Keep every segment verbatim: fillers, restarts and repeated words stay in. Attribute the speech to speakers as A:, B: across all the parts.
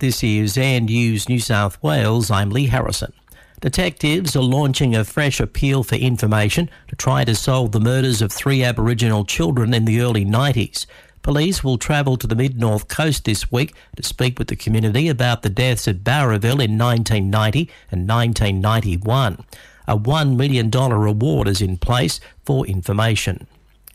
A: This is Air News New South Wales. I'm Lee Harrison. Detectives are launching a fresh appeal for information to try to solve the murders of three Aboriginal children in the early nineties. Police will travel to the Mid-North Coast this week to speak with the community about the deaths at Bowraville in nineteen ninety and nineteen ninety-one. A one million dollars reward is in place for information.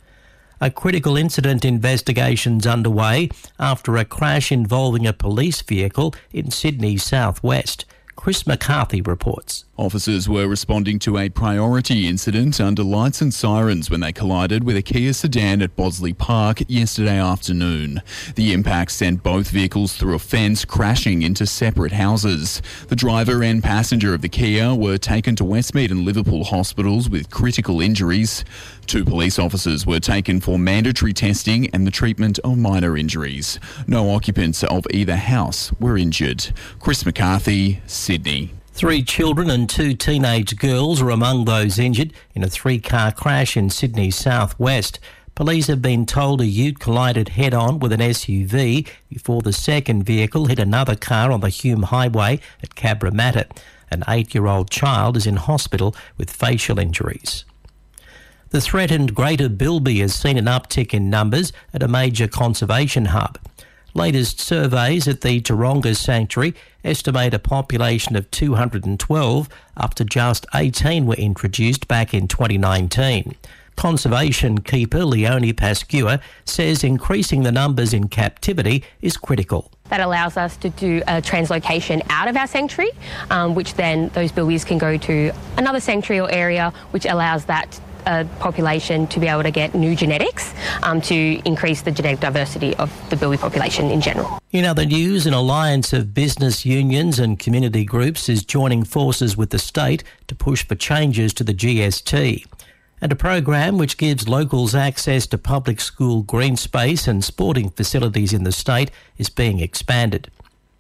A: A critical incident investigation's underway after a crash involving a police vehicle in Sydney's southwest. Chris McCarthy reports.
B: Officers were responding to a priority incident under lights and sirens when they collided with a Kia sedan at Bosley Park yesterday afternoon. The impact sent both vehicles through a fence, crashing into separate houses. The driver and passenger of the Kia were taken to Westmead and Liverpool hospitals with critical injuries. Two police officers were taken for mandatory testing and the treatment of minor injuries. No occupants of either house were injured. Chris McCarthy, Sydney.
A: Three children and two teenage girls are among those injured in a three-car crash in Sydney's southwest. Police have been told a ute collided head-on with an S U V before the second vehicle hit another car on the Hume Highway at Cabramatta. An eight-year-old child is in hospital with facial injuries. The threatened Greater Bilby has seen an uptick in numbers at a major conservation hub. Latest surveys at the Taronga Sanctuary estimate a population of two hundred twelve, up to just eighteen were introduced back in twenty nineteen. Conservation keeper Leonie Pascua says increasing the numbers in captivity is critical.
C: That allows us to do a translocation out of our sanctuary, um, which then those bilbies can go to another sanctuary or area, which allows that uh, population to be able to get new genetics um, to increase the genetic diversity of the bilby population in general.
A: In other news, an alliance of business unions and community groups is joining forces with the state to push for changes to the G S T. And a program which gives locals access to public school green space and sporting facilities in the state is being expanded.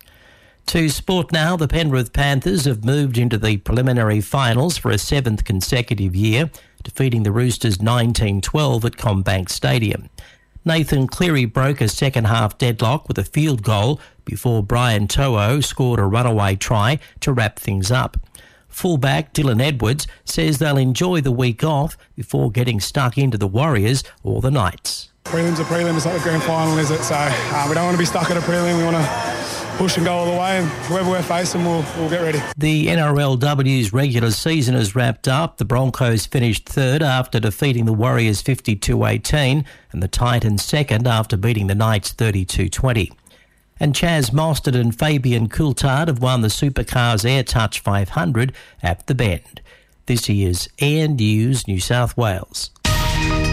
A: To sport now, the Penrith Panthers have moved into the preliminary finals for a seventh consecutive year, defeating the Roosters nineteen twelve at CommBank Stadium. Nathan Cleary broke a second-half deadlock with a field goal before Brian To'o scored a runaway try to wrap things up. Fullback Dylan Edwards says they'll enjoy the week off before getting stuck into the Warriors or the Knights.
D: Prelim's a prelim, it's not the grand final, is it? So uh, we don't want to be stuck at a prelim. We want to push and go all the way, and whoever we're facing, we'll, we'll get ready.
A: The N R L W's regular season has wrapped up. The Broncos finished third after defeating the Warriors fifty-two eighteen and the Titans second after beating the Knights thirty-two twenty. And Chaz Mostert and Fabian Coulthard have won the Supercars AirTouch five hundred at the Bend. This is Air News New South Wales.